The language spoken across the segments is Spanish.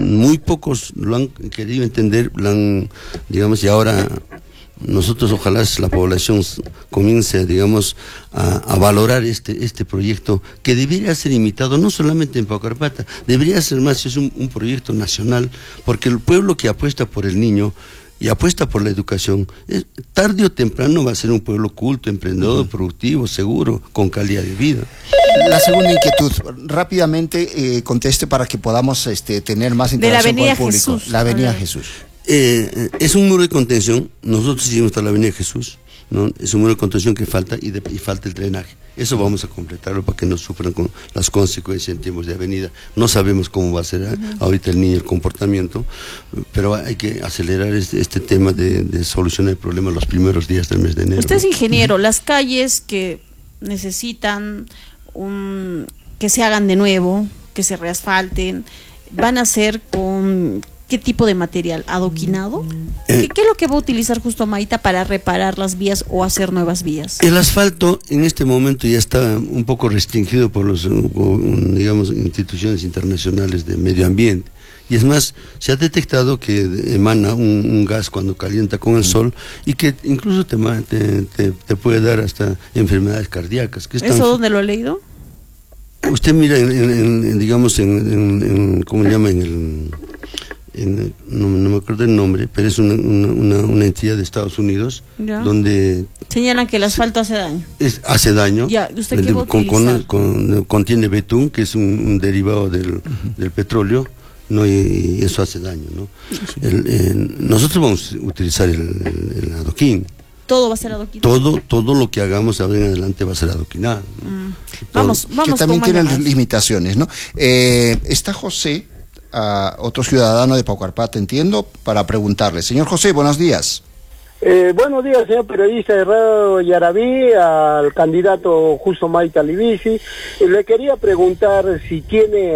muy pocos lo han querido entender, digamos, y ahora nosotros ojalá la población comience, digamos, a valorar este proyecto que debería ser imitado no solamente en Paucarpata, debería ser más, es un proyecto nacional, porque el pueblo que apuesta por el niño y apuesta por la educación, tarde o temprano va a ser un pueblo culto, emprendedor, productivo, seguro, con calidad de vida. La segunda inquietud, rápidamente conteste para que podamos tener más interacción con el público. Jesús. La Avenida Jesús. Es un muro de contención, nosotros hicimos hasta la Avenida Jesús, ¿no? Es un muro de contención que falta y falta el drenaje. Eso vamos a completarlo para que no sufran con las consecuencias en tiempos de avenida. No sabemos cómo va a ser ahorita el comportamiento, pero hay que acelerar este tema de solucionar el problema los primeros días del mes de enero. Usted es ingeniero, las calles que necesitan que se hagan de nuevo, que se reasfalten, van a ser con ¿qué tipo de material? ¿Adoquinado? ¿Qué es lo que va a utilizar justo Maita para reparar las vías o hacer nuevas vías? El asfalto en este momento ya está un poco restringido por los, digamos, instituciones internacionales de medio ambiente. Y es más, se ha detectado que emana un gas cuando calienta con el sol y que incluso te puede dar hasta enfermedades cardíacas. ¿Eso dónde lo ha leído? Usted mira, digamos, ¿cómo le llaman? No me acuerdo el nombre, pero es una entidad de Estados Unidos, ¿ya?, donde señalan que el asfalto hace daño. Hace daño. Ya, ¿usted qué va a utilizar? Contiene betún, que es un derivado del petróleo, ¿no? Y eso hace daño, ¿no? Sí. Nosotros vamos a utilizar el adoquín. ¿Todo va a ser adoquinado? Todo lo que hagamos ahora en adelante va a ser adoquinado. Vamos que también tienen limitaciones, ¿no? Está José, otro ciudadano de Paucarpata, entiendo, para preguntarle. Señor José, buenos días. Buenos días, señor periodista de Radio Yarabí, al candidato Justo Maita Libisi. Le quería preguntar si tiene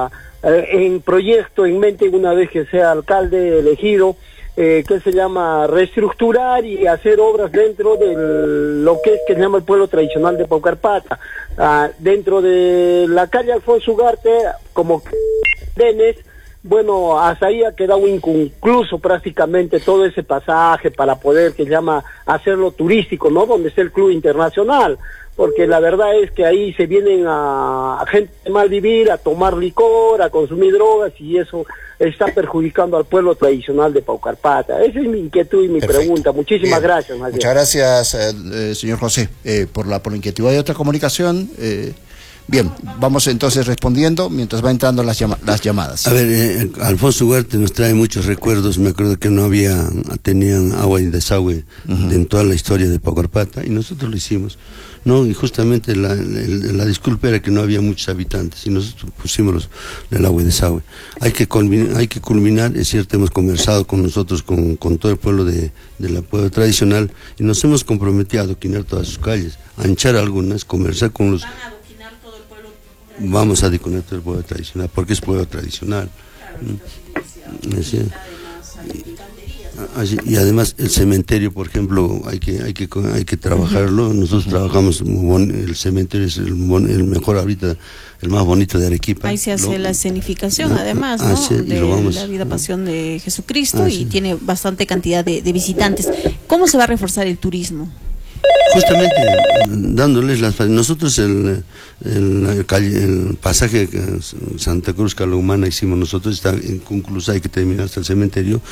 en proyecto, en mente, una vez que sea alcalde elegido, que se llama reestructurar y hacer obras dentro de lo que se llama el pueblo tradicional de Paucarpata, dentro de la calle Alfonso Ugarte, como Denes. Bueno, hasta ahí ha quedado inconcluso prácticamente todo ese pasaje para poder, que llama, hacerlo turístico, ¿no? Donde está el Club Internacional, porque la verdad es que ahí se vienen a gente de mal vivir, a tomar licor, a consumir drogas, y eso está perjudicando al pueblo tradicional de Paucarpata. Esa es mi inquietud y mi pregunta. Muchísimas gracias. Muchas gracias, señor José, por la inquietud. ¿Hay otra comunicación? Bien, vamos entonces respondiendo mientras va entrando las llamadas. A ver, Alfonso Ugarte nos trae muchos recuerdos. Me acuerdo que tenían agua y desagüe en toda la historia de Paucarpata, y nosotros lo hicimos, ¿no? Y justamente la disculpa era que no había muchos habitantes y nosotros pusimos el agua y desagüe. Hay que culminar, es cierto, hemos conversado con nosotros, con todo el pueblo de la pueblo tradicional, y nos hemos comprometido a adoquinar todas sus calles, a anchar algunas, conversar con los... Vamos a adoquinar todo el pueblo tradicional, porque es pueblo tradicional. Y además el cementerio, por ejemplo, hay que trabajarlo. Nosotros trabajamos el cementerio, es el mejor ahorita, el más bonito de Arequipa. Ahí se hace la escenificación, además, ¿no? De la vida pasión de Jesucristo, y tiene bastante cantidad de visitantes. ¿Cómo se va a reforzar el turismo? Justamente dándoles nosotros el pasaje Santa Cruz Calahumana hicimos nosotros, está inconcluso, hay que terminar hasta el cementerio.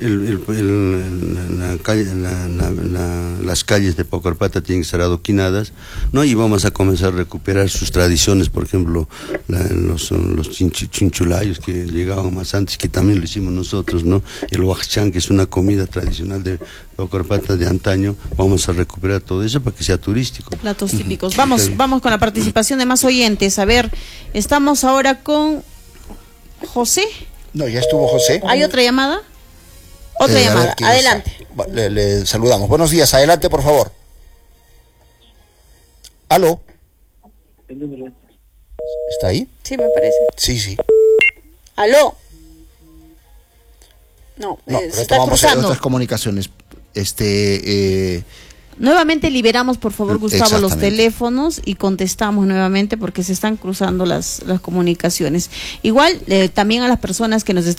Las calles de Paucarpata tienen que ser adoquinadas, ¿no? Y vamos a comenzar a recuperar sus tradiciones, por ejemplo, los chinchulayos que llegaban más antes, que también lo hicimos nosotros, ¿no? El huachán, que es una comida tradicional de Paucarpata de antaño. Vamos a recuperar todo eso para que sea turístico. Platos típicos. Vamos con la participación de más oyentes. A ver, estamos ahora con José. No, ya estuvo José. ¿Hay otra llamada? Otra llamada. Adelante. Le saludamos. Buenos días. Adelante, por favor. ¿Aló? ¿Está ahí? Sí, me parece. Sí. ¿Aló? No, se está cruzando. Otras comunicaciones. Nuevamente liberamos, por favor, Gustavo, los teléfonos y contestamos nuevamente, porque se están cruzando las comunicaciones. Igual, también a las personas que nos están